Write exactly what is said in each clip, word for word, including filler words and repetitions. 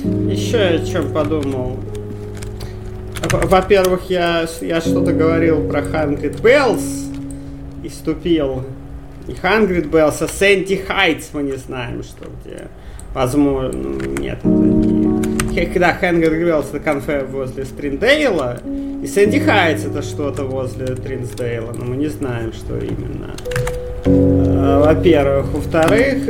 Еще я о чем подумал. Во-первых, я, я что-то говорил про Hundred Bells и ступил. Не Hundred Bells, а Sandy Heights мы не знаем, что где. Возможно, нет, это не... Когда Hundred Bells это кафе возле Стриндейла, и Sandy Heights это что-то возле Тринсдейла, но мы не знаем, что именно. Во-первых. Во-вторых,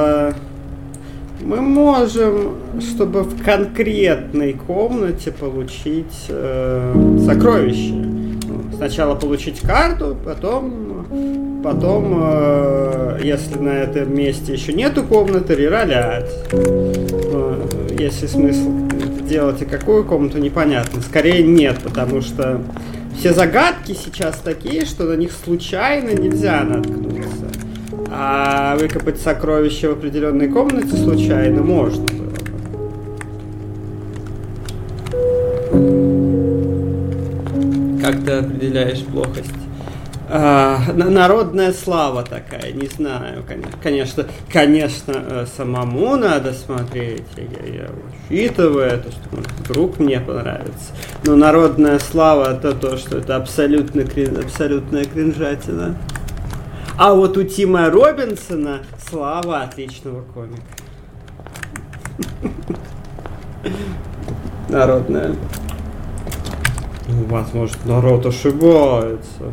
мы можем, чтобы в конкретной комнате получить э, сокровище. Сначала получить карту, потом, потом э, если на этом месте еще нету комнаты, реролять. Э, если смысл делать и какую комнату, непонятно. Скорее нет, потому что все загадки сейчас такие, что на них случайно нельзя наткнуться. А выкопать сокровище в определенной комнате случайно можно было бы. Как ты определяешь плохость? А, народная слава такая, не знаю, конечно, конечно, самому надо смотреть, я, я учитываю это, что вдруг мне понравится. Но народная слава это то, что это абсолютно, абсолютная кринжатина. А вот у Тима Робинсона слава отличного комика. Народная. Возможно, народ ошибается.